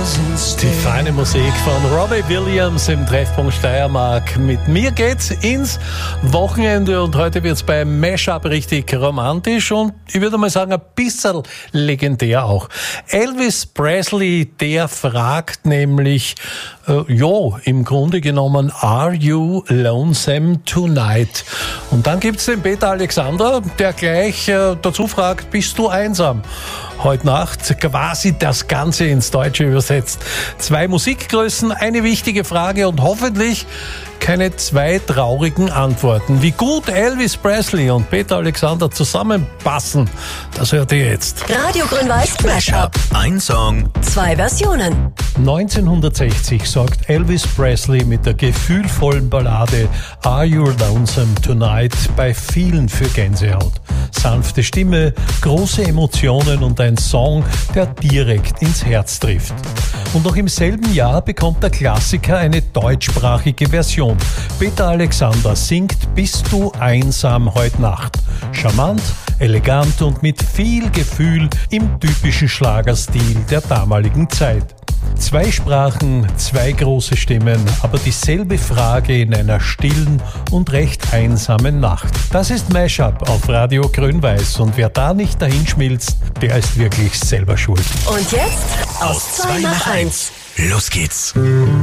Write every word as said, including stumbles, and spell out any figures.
Die feine Musik von Robbie Williams im Treffpunkt Steiermark. Mit mir geht's ins Wochenende und heute wird's beim Mashup richtig romantisch und ich würde mal sagen, ein bisschen legendär auch. Elvis Presley, der fragt nämlich, äh, ja, im Grunde genommen, are you lonesome tonight? Und dann gibt's den Peter Alexander, der gleich äh, dazu fragt, bist du einsam? Heute Nacht quasi das Ganze ins Deutsche übersetzt. Zwei Musikgrößen, eine wichtige Frage und hoffentlich keine zwei traurigen Antworten. Wie gut Elvis Presley und Peter Alexander zusammenpassen, das hört ihr jetzt. Radio Grün-Weiß Mashup. Ein Song, Zwei Versionen. neunzehnhundertsechzig sorgt Elvis Presley mit der gefühlvollen Ballade Are You Lonesome Tonight bei vielen für Gänsehaut. Sanfte Stimme, große Emotionen und ein Song, der direkt ins Herz trifft. Und noch im selben Jahr bekommt der Klassiker eine deutschsprachige Version. Peter Alexander singt Bist du einsam heute Nacht? Charmant, elegant und mit viel Gefühl im typischen Schlagerstil der damaligen Zeit. Zwei Sprachen, zwei große Stimmen, aber dieselbe Frage in einer stillen und recht einsamen Nacht. Das ist Mashup auf Radio Grün-Weiß und wer da nicht dahinschmilzt, der ist wirklich selber schuld. Und jetzt aus zwei nach eins. los geht's.